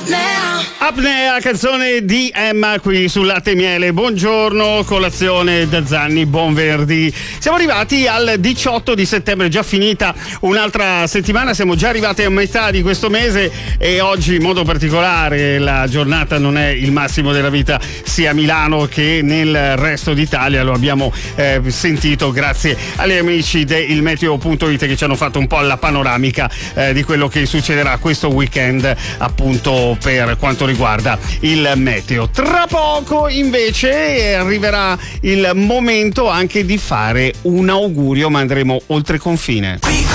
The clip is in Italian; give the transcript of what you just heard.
Apnea, canzone di Emma qui sul Latte e Miele. Buongiorno, colazione da Zanni, buon venerdì. Siamo arrivati al 18 di settembre, già finita un'altra settimana, siamo già arrivati a metà di questo mese e oggi in modo particolare la giornata non è il massimo della vita sia a Milano che nel resto d'Italia, lo abbiamo sentito grazie agli amici del Meteo.it che ci hanno fatto un po' la panoramica di quello che succederà questo weekend appunto per quanto riguarda il meteo. Tra poco invece arriverà il momento anche di fare un augurio, ma andremo oltre confine.